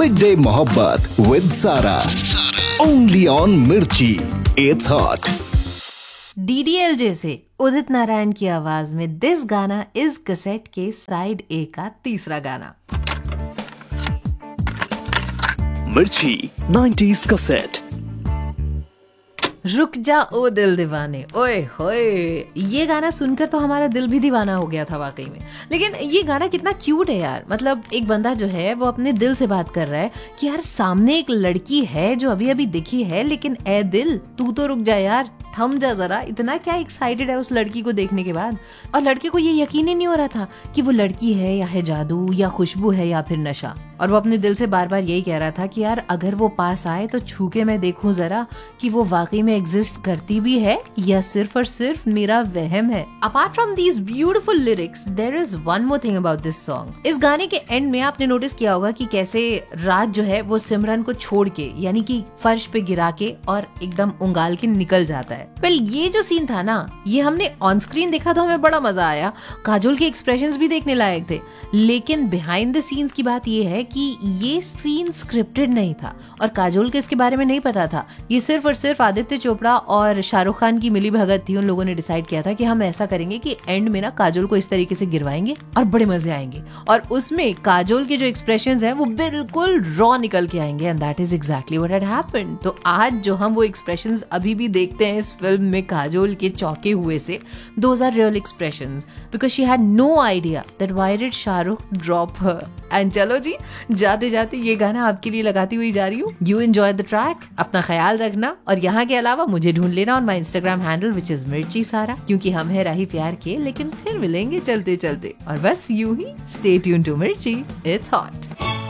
Midday Mohabbat with Sara. Only on Mirchi. It's hot. DDL जैसे उदित नारायण की आवाज में दिस गाना इस कैसेट के साइड ए का तीसरा गाना। मिर्ची 90s कैसेट। रुक जा ओ दिल दीवाने, ओए होए, ये गाना सुनकर तो हमारा दिल भी दीवाना हो गया था वाकई में। लेकिन ये गाना कितना क्यूट है यार। मतलब एक बंदा जो है वो अपने दिल से बात कर रहा है कि यार सामने एक लड़की है जो अभी अभी दिखी है, लेकिन ए दिल तू तो रुक जा यार, थम जा जरा। इतना क्या एक्साइटेड है उस लड़की को देखने के बाद। और लड़के को ये यकीन ही नहीं हो रहा था कि वो लड़की है या है जादू या खुशबू है या फिर नशा। और वो अपने दिल से बार बार यही कह रहा था कि यार अगर वो पास आए तो छू के मैं देखूं जरा कि वो वाकई में एग्जिस्ट करती भी है या सिर्फ और सिर्फ मेरा वहम है। Apart from these beautiful lyrics, there is one more thing about this song. इस गाने के एंड में आपने नोटिस किया होगा कि कैसे राज जो है वो सिमरन को छोड़ के यानी कि फर्श पे गिरा के और एकदम उंगाल के निकल जाता है। वेल ये जो सीन था ना, ये हमने ऑन स्क्रीन देखा तो हमें बड़ा मजा आया, काजोल के एक्सप्रेशंस भी देखने लायक थे। लेकिन बिहाइंड द सीन्स की बात ये है कि ये सीन स्क्रिप्टेड नहीं था और काजोल के इसके बारे में नहीं पता था। ये सिर्फ और सिर्फ आदित्य चोपड़ा और शाहरुख खान की मिली भगत थी। उन लोगों ने डिसाइड किया था कि हम ऐसा करेंगे कि एंड में ना काजोल को इस तरीके से गिरवाएंगे और बड़े मजे आएंगे। और उसमें काजोल के जो एक्सप्रेशंस हैं वो बिल्कुल रॉ निकल के आएंगे, and that is exactly what had happened. तो आज जो हम वो एक्सप्रेशंस अभी भी देखते हैं इस फिल्म में काजोल के चौंके हुए से, those are real expressions because she had no idea that why did Shahrukh drop her. And चलो जी, जाते जाते ये गाना आपके लिए लगाती हुई जा रही हूँ। यू एंजॉय द ट्रैक, अपना ख्याल रखना और यहाँ के अलावा मुझे ढूंढ लेना on my Instagram handle which is मिर्ची सारा, क्योंकि हम है राही प्यार के लेकिन फिर मिलेंगे चलते चलते। और बस यूं ही स्टे ट्यून टू मिर्ची, इट्स हॉट।